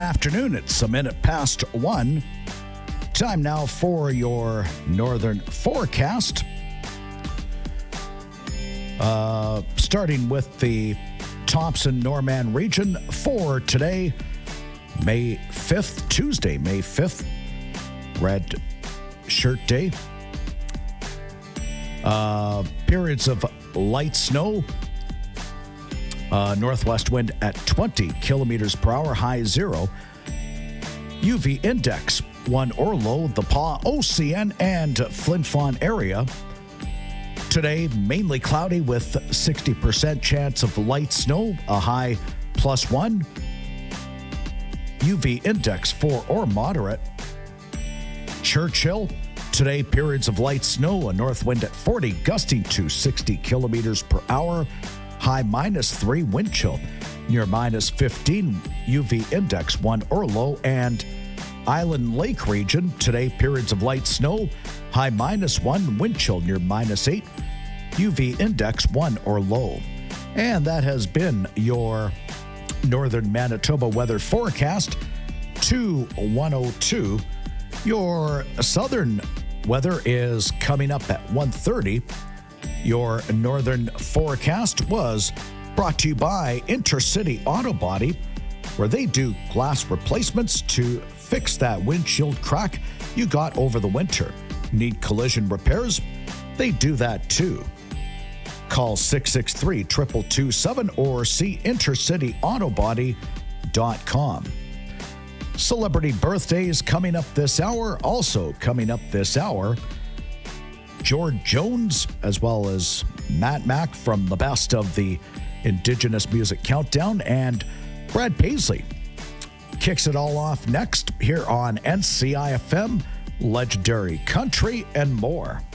Afternoon, it's a minute past 1. Time now for your northern forecast. Starting with the Thompson-Norman region for today, May 5th, Tuesday, May 5th, Red Shirt Day. Periods of light snow. Northwest wind at 20 kilometers per hour, high 0. UV index 1 or low, the Pas, OCN, and Flin Flon area. Today, mainly cloudy with 60% chance of light snow, a high +1. UV index 4 or moderate. Churchill, today periods of light snow, a north wind at 40, gusting to 60 kilometers per hour. High -3, wind chill near -15, UV index 1 or low. And Island Lake region, today periods of light snow, high -1, wind chill near -8, UV index 1 or low. And that has been your northern Manitoba weather forecast to 102. Your southern weather is coming up at 1:30. Your northern forecast was brought to you by Intercity Auto Body, where they do glass replacements to fix that windshield crack you got over the winter. Need collision repairs? They do that too. Call 663-2227 or see intercityautobody.com. Celebrity birthdays coming up this hour. Also coming up this hour, George Jones, as well as Matt Mack from the Best of the Indigenous Music Countdown, and Brad Paisley kicks it all off next here on NCIFM, Legendary Country and more.